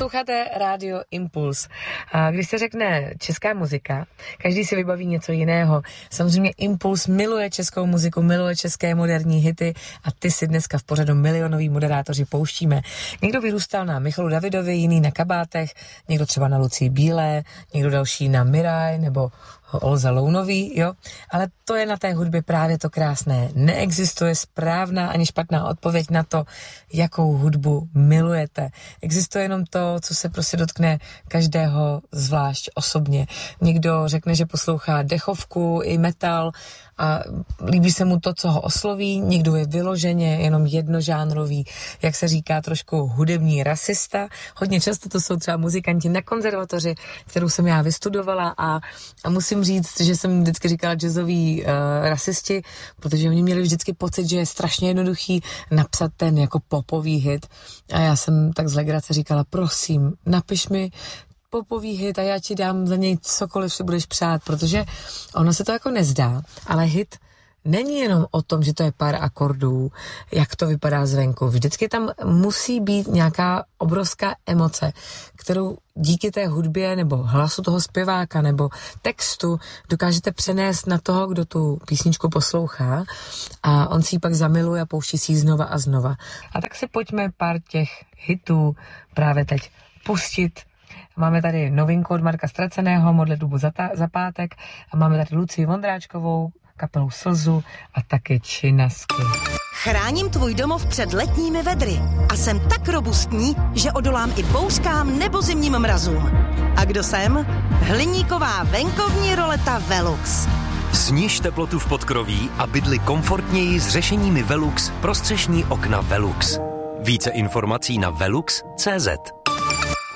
Posloucháte Rádio Impuls. A když se řekne česká muzika, každý si vybaví něco jiného. Samozřejmě Impuls miluje českou muziku, miluje české moderní hity a ty si dneska v pořadu Milionoví moderátoři pouštíme. Někdo vyrůstal na Michalu Davidovi, jiný na Kabátech, někdo třeba na Lucii Bílé, někdo další na Miraj nebo Olze Lounový, jo, ale to je na té hudbě právě to krásné. Neexistuje správná ani špatná odpověď na to, jakou hudbu milujete. Existuje jenom to, co se prostě dotkne každého zvlášť osobně. Někdo řekne, že poslouchá dechovku i metal a líbí se mu to, co ho osloví, někdo je vyloženě jenom jednožánrový, jak se říká, trošku hudební rasista. Hodně často to jsou třeba muzikanti na konzervatoři, kterou jsem já vystudovala a musím říct, že jsem vždycky říkala jazzoví rasisti, protože oni měli vždycky pocit, že je strašně jednoduchý napsat ten jako popový hit a já jsem tak z legrace říkala, prosím, napiš mi popový hit a já ti dám za něj cokoliv si budeš přát, protože ono se to jako nezdá, ale hit není jenom o tom, že to je pár akordů, jak to vypadá zvenku. Vždycky tam musí být nějaká obrovská emoce, kterou díky té hudbě nebo hlasu toho zpěváka nebo textu dokážete přenést na toho, kdo tu písničku poslouchá a on si ji pak zamiluje a pouští si ji znova a znova. A tak si pojďme pár těch hitů právě teď pustit. Máme tady novinku od Marka Ztraceného, Modlitbu za pátek a máme tady Lucii Vondráčkovou, kapelu Slzu a taky Činasky. Chráním tvůj domov před letními vedry a jsem tak robustní, že odolám i bouřkám nebo zimním mrazům. A kdo jsem? Hliníková venkovní roleta Velux. Sniž teplotu v podkroví a bydli komfortněji s řešeními Velux pro střešní okna Velux. Více informací na velux.cz.